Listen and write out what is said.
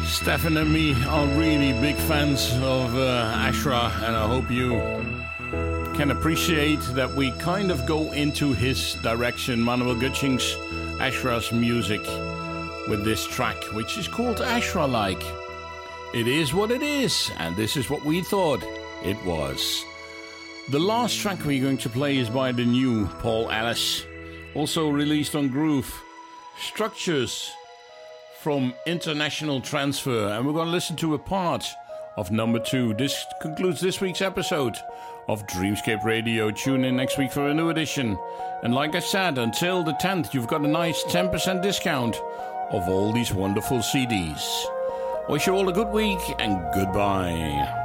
Stefan and me are really big fans of Ashra, and I hope you can appreciate that we kind of go into his direction, Manuel Gutsching's Ashra's music, with this track, which is called Ashra-like. It is what it is, and this is what we thought it was. The last track we're going to play is by the new Paul Ellis, also released on Groove. Structures from International Transfer, and we're going to listen to a part of number 2. This concludes this week's episode of Dreamscape Radio. Tune in next week for a new edition, and like I said, until the 10th you've got a nice 10% discount of all these wonderful CDs. Wish you all a good week and goodbye.